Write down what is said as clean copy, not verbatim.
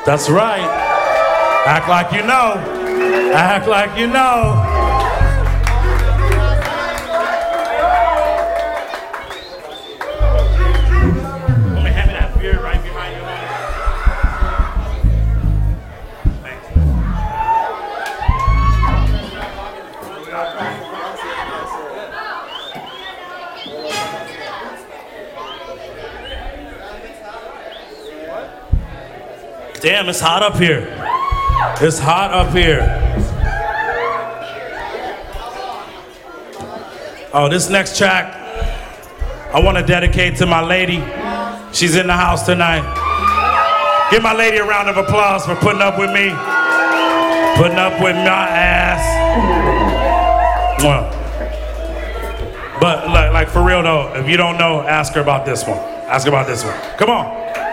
That's right. Act like you know. Act like you know. Let me hand me that beer right behind you. Thanks. Damn, it's hot up here. It's hot up here. Oh, this next track, I want to dedicate to my lady. She's in the house tonight. Give my lady a round of applause for putting up with me. Putting up with my ass. Well, but like for real though, if you don't know, ask her about this one. Ask her about this one. Come on.